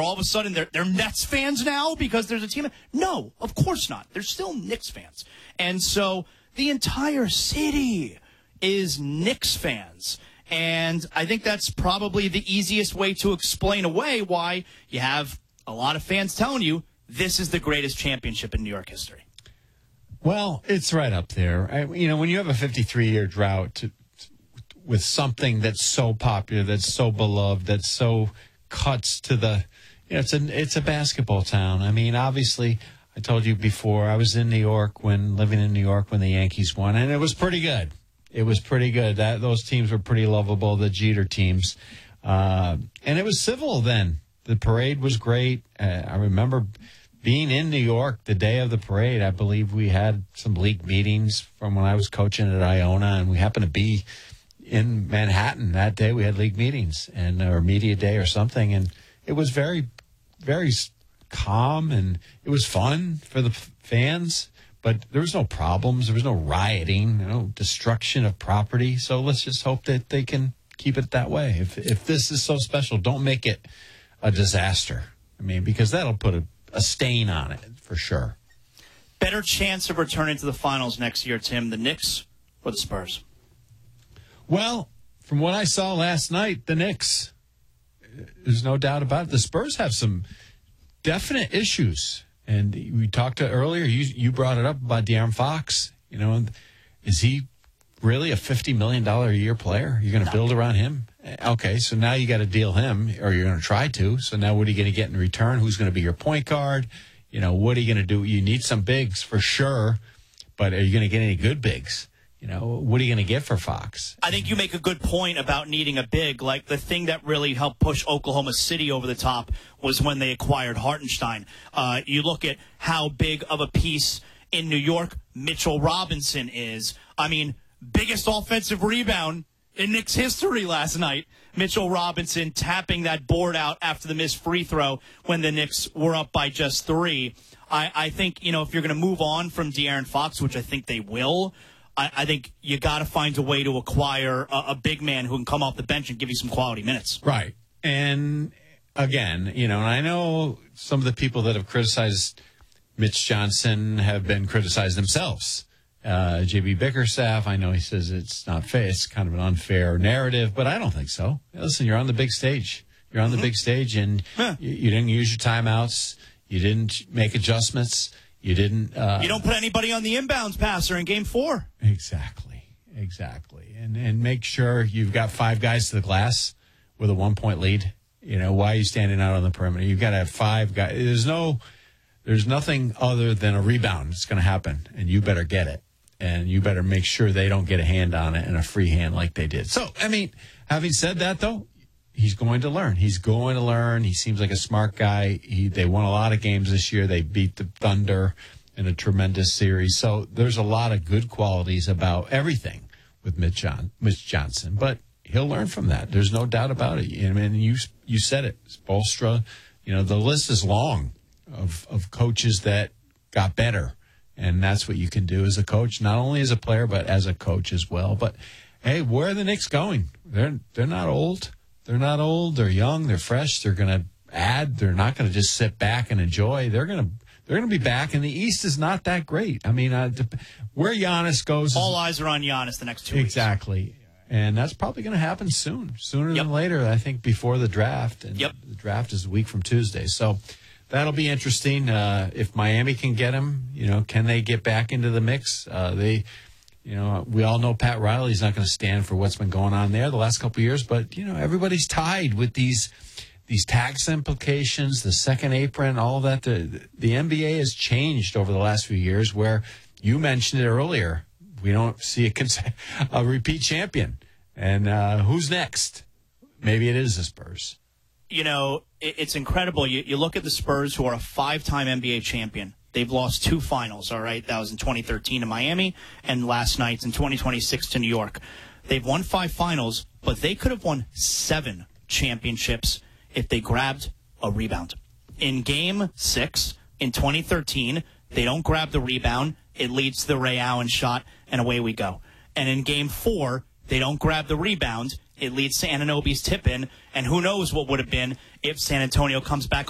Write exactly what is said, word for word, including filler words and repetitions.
all of a sudden they're, they're Nets fans now because there's a team. No, of course not. They're still Knicks fans. And so the entire city is Knicks fans. And I think that's probably the easiest way to explain away why you have a lot of fans telling you this is the greatest championship in New York history. Well, it's right up there. I, you know, when you have a fifty-three-year drought to, to, with something that's so popular, that's so beloved, that so cuts to the, you know, it's a, it's a basketball town. I mean, obviously, I told you before, I was in New York when, living in New York when the Yankees won, and it was pretty good. It was pretty good. That Those teams were pretty lovable, the Jeter teams. Uh, and it was civil then. The parade was great. Uh, I remember being in New York the day of the parade. I believe we had some league meetings from when I was coaching at Iona, and we happened to be in Manhattan that day. We had league meetings and or media day or something, and it was very, very calm, and it was fun for the fans. But there was no problems. There was no rioting, no destruction of property. So let's just hope that they can keep it that way. If if this is so special, don't make it a disaster. I mean, because that'll put a, a stain on it for sure. Better chance of returning to the finals next year, Tim, the Knicks or the Spurs? Well, from what I saw last night, the Knicks. There's no doubt about it. The Spurs have some definite issues. And we talked to earlier, you you brought it up about De'Aaron Fox. You know, is he really a fifty million dollars a year player? You're going to no. build around him? Okay, so now you got to deal him, or you're going to try to. So now what are you going to get in return? Who's going to be your point guard? You know, what are you going to do? You need some bigs for sure, but are you going to get any good bigs? You know, what are you going to get for Fox? I think you make a good point about needing a big. Like, the thing that really helped push Oklahoma City over the top was when they acquired Hartenstein. Uh, you look at how big of a piece in New York Mitchell Robinson is. I mean, biggest offensive rebound in Knicks history last night. Mitchell Robinson tapping that board out after the missed free throw when the Knicks were up by just three. I, I think, you know, if you're going to move on from De'Aaron Fox, which I think they will, I, I think you got to find a way to acquire a, a big man who can come off the bench and give you some quality minutes. Right. And again, you know, and I know some of the people that have criticized Mitch Johnson have been criticized themselves. Uh, J B Bickerstaff, I know he says it's not fair. It's kind of an unfair narrative, but I don't think so. Listen, you're on the big stage. You're on the big stage, and huh. you, you didn't use your timeouts. You didn't make adjustments. You didn't. Uh, you don't put anybody on the inbounds passer in game four. Exactly. Exactly. And and make sure you've got five guys to the glass with a one-point lead. You know, why are you standing out on the perimeter? You've got to have five guys. There's no, there's nothing other than a rebound that's going to happen, and you better get it. And you better make sure they don't get a hand on it and a free hand like they did. So, I mean, having said that, though, he's going to learn. He's going to learn. He seems like a smart guy. He, they won a lot of games this year. They beat the Thunder in a tremendous series. So there's a lot of good qualities about everything with Mitch, John, Mitch Johnson. But he'll learn from that. There's no doubt about it. I mean, you you said it. Spoelstra, you know, the list is long of, of coaches that got better. And that's what you can do as a coach, not only as a player, but as a coach as well. But, hey, where are the Knicks going? They're they're not old. They're not old. They're young. They're fresh. They're going to add. They're not going to just sit back and enjoy. They're going to they're going to be back. And the East is not that great. I mean, uh, where Giannis goes. All is, eyes are on Giannis the next two exactly. weeks. Exactly. And that's probably going to happen soon, sooner yep. than later, I think, before the draft. And yep. the draft is a week from Tuesday. So that'll be interesting. Uh, if Miami can get him, you know, can they get back into the mix? Uh, they, you know, we all know Pat Riley's not going to stand for what's been going on there the last couple of years. But, you know, everybody's tied with these these tax implications, the second apron, all that. The, the N B A has changed over the last few years where you mentioned it earlier. We don't see a, cons- a repeat champion. And uh, who's next? Maybe it is the Spurs. You know, it's incredible. You, you look at the Spurs, who are a five-time N B A champion. They've lost two finals, all right? That was in twenty thirteen to Miami, and last night in twenty twenty-six to New York. They've won five finals, but they could have won seven championships if they grabbed a rebound. In Game six in twenty thirteen, they don't grab the rebound. It leads to the Ray Allen shot, and away we go. And in Game four, they don't grab the rebound. It leads to Anunoby's tip-in, and who knows what would have been if San Antonio comes back